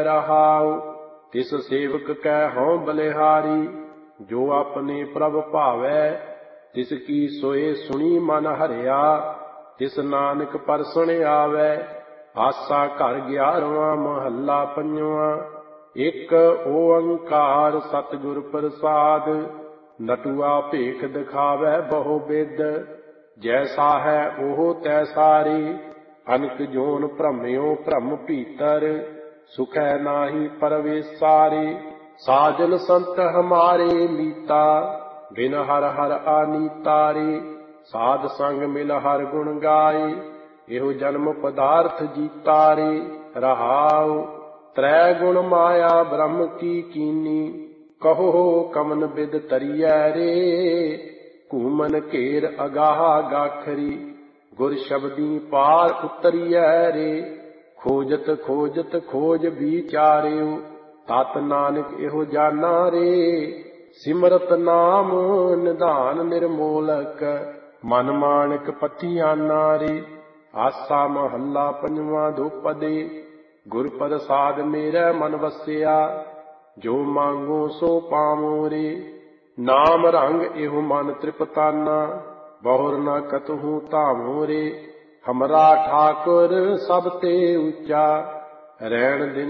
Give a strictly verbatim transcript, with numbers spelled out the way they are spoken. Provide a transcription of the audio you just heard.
रहाउ। तिस सेवक कै हों बलिहारी, जो अपने प्रभ भावै। तिसकी सोए सुनी मन हरिया, तिस नानक परसण आवै। आसा घर ग्यारहवां महला पंजवां। एक ओंकार सतगुर प्रसाद, नटुआ भेख दिखावै बहु बिद। जैसा है ओह तैसारी, अनक जोन भ्रम्यो भ्रम भीतर। सुखै नाहि परवेसारी, साजन संत हमारे मीता। बिन हर हर आनीतारी, साध संग मिल हर गुण गाए। एहो जन्म पदार्थ जीतारे। रहाउ त्रै गुण माया ब्रह्म की कीनी, कहो कमन बिद तरियै रे। घूमन घेर अगाह गाखरी, गुर शब्दी पार उतरियै रे। खोजत खोजत खोज विचारियो, तत नानक एहो जाना रे। सिमरत नाम निधान निर्मोलक, मन मानक पतियाना रे। आसा महला पंजवां दोपदे, गुर प्रसाद मेरे मन वसिया। जो मांगो सो पावो रे, नाम रंग एहो मन तृपताना। बहुर न कतहु धामो रे, हमरा ठाकुर सब ते ऊंचा। रैण दिन